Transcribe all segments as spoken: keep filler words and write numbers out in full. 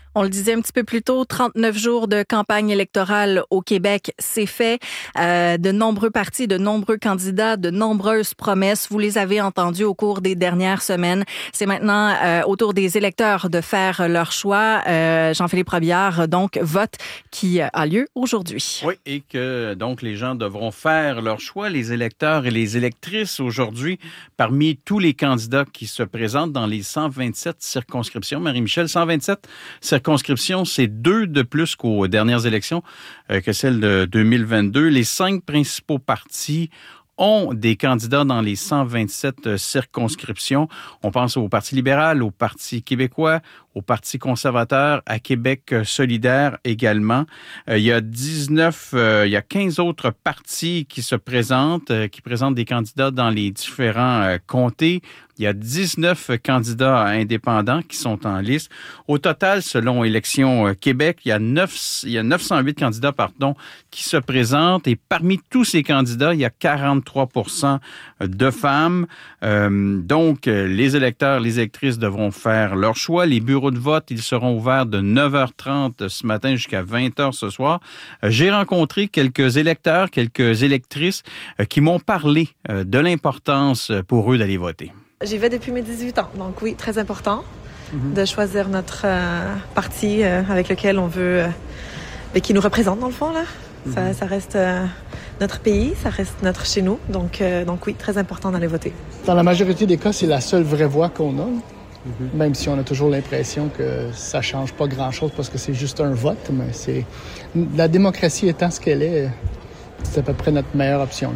On le disait un petit peu plus tôt, trente-neuf jours de campagne électorale au Québec, c'est fait. Euh, de nombreux partis, de nombreux candidats, de nombreuses promesses. Vous les avez entendues au cours des dernières semaines. C'est maintenant euh, au tour des électeurs de faire leur choix. Euh, Jean-Philippe Robillard, donc, vote qui a lieu aujourd'hui. Oui, et que donc les gens devront faire leur choix, les électeurs et les électrices aujourd'hui, parmi tous les candidats qui se présentent dans les cent vingt-sept circonscriptions. Marie-Michel, cent vingt-sept circonscriptions, c'est deux de plus qu'aux dernières élections, euh, que celles de deux mille vingt-deux. Les cinq principaux partis ont des candidats dans les cent vingt-sept circonscriptions. On pense au Parti libéral, au Parti québécois, au Parti conservateur, à Québec solidaire également. Euh, il y a dix-neuf, euh, il y a quinze autres partis qui se présentent, euh, qui présentent des candidats dans les différents euh, comtés. Il y a dix-neuf candidats indépendants qui sont en liste. Au total, selon Élections Québec, il y a neuf, il y a neuf cent huit candidats, pardon, qui se présentent. Et parmi tous ces candidats, il y a quarante-trois pour cent de femmes. Euh, donc, les électeurs, les électrices devront faire leur choix. Les bureaux de vote, ils seront ouverts de neuf heures trente ce matin jusqu'à vingt heures ce soir. J'ai rencontré quelques électeurs, quelques électrices euh, qui m'ont parlé euh, de l'importance pour eux d'aller voter. J'y vais depuis mes dix-huit ans, donc oui, très important mm-hmm. de choisir notre euh, parti euh, avec lequel on veut, euh, qui nous représente dans le fond là. Mm-hmm. Ça, ça reste euh, notre pays, ça reste notre chez nous, donc euh, donc oui, très important d'aller voter. Dans la majorité des cas, c'est la seule vraie voix qu'on a, mm-hmm. même si on a toujours l'impression que ça change pas grand-chose parce que c'est juste un vote, mais c'est la démocratie étant ce qu'elle est, c'est à peu près notre meilleure option.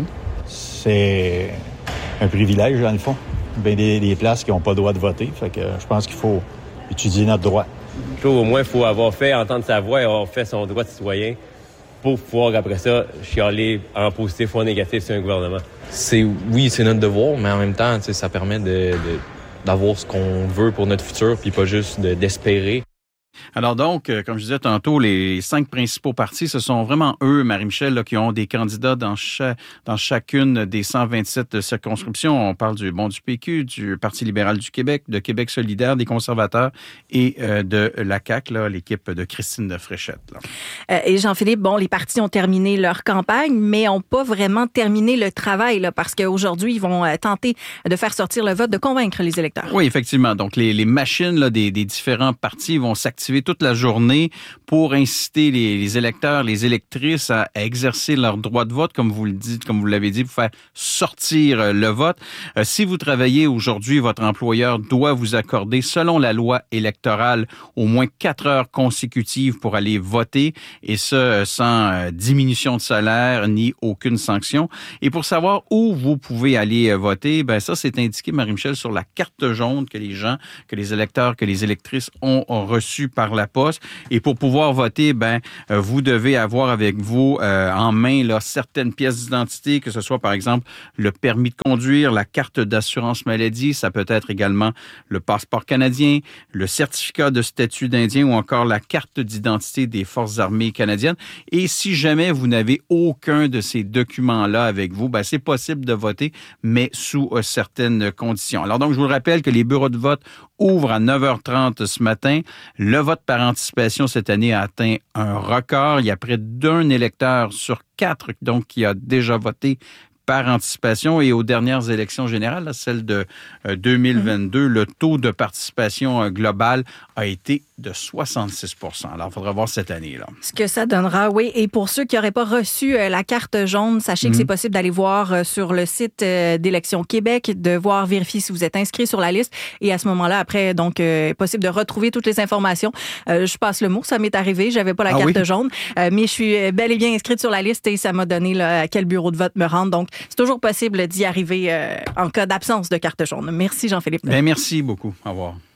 C'est un privilège dans le fond. Bien des, des places qui n'ont pas le droit de voter. Fait que je pense qu'il faut étudier notre droit. Je trouve au moins il faut avoir fait entendre sa voix et avoir fait son droit de citoyen pour pouvoir, après ça, chialer en positif ou en négatif sur un gouvernement. C'est, oui, c'est notre devoir, mais en même temps, ça permet de, de, d'avoir ce qu'on veut pour notre futur puis pas juste de, d'espérer. Alors donc, comme je disais tantôt, les cinq principaux partis, ce sont vraiment eux, Marie-Michel, là, qui ont des candidats dans, cha- dans chacune des cent vingt-sept circonscriptions. On parle du bon du P Q, du Parti libéral du Québec, de Québec solidaire, des conservateurs et euh, de la C A Q, là, l'équipe de Christine de Fréchette. Là. Euh, et Jean-Philippe, bon, les partis ont terminé leur campagne, mais n'ont pas vraiment terminé le travail, là, parce qu'aujourd'hui, ils vont euh, tenter de faire sortir le vote, de convaincre les électeurs. Oui, effectivement. Donc, les, les machines là, des, des différents partis vont s'activer toute la journée pour inciter les, les électeurs, les électrices à, à exercer leur droit de vote, comme vous le dites, comme vous l'avez dit, pour faire sortir le vote. Euh, si vous travaillez aujourd'hui, votre employeur doit vous accorder, selon la loi électorale, au moins quatre heures consécutives pour aller voter, et ce, sans euh, diminution de salaire ni aucune sanction. Et pour savoir où vous pouvez aller euh, voter, ben ça, c'est indiqué, Marie-Michel, sur la carte jaune que les gens, que les électeurs, que les électrices ont, ont reçue par la poste. Et pour pouvoir voter, ben euh, vous devez avoir avec vous euh, en main là certaines pièces d'identité, que ce soit par exemple le permis de conduire, la carte d'assurance maladie, ça peut être également le passeport canadien, le certificat de statut d'Indien ou encore la carte d'identité des Forces armées canadiennes. Et si jamais vous n'avez aucun de ces documents-là avec vous, ben c'est possible de voter, mais sous euh, certaines conditions. Alors donc, je vous rappelle que les bureaux de vote ouvrent à neuf heures trente ce matin. Le vote par anticipation cette année a atteint un record. Il y a près d'un électeur sur quatre donc qui a déjà voté par anticipation. Et aux dernières élections générales, là, celle de euh, deux mille vingt-deux, mmh. le taux de participation euh, globale a été de soixante-six pour cent. Alors, il faudra voir cette année, là. Ce que ça donnera, oui. Et pour ceux qui n'auraient pas reçu euh, la carte jaune, sachez mmh. que c'est possible d'aller voir euh, sur le site euh, d'Élections Québec, de voir, vérifier si vous êtes inscrit sur la liste. Et à ce moment-là, après, donc, euh, possible de retrouver toutes les informations. Euh, je passe le mot, ça m'est arrivé. J'avais pas la ah carte oui? jaune, euh, mais je suis bel et bien inscrite sur la liste et ça m'a donné là, à quel bureau de vote me rendre. Donc, c'est toujours possible d'y arriver euh, en cas d'absence de carte jaune. Merci, Jean-Philippe. Bien, merci beaucoup. Au revoir.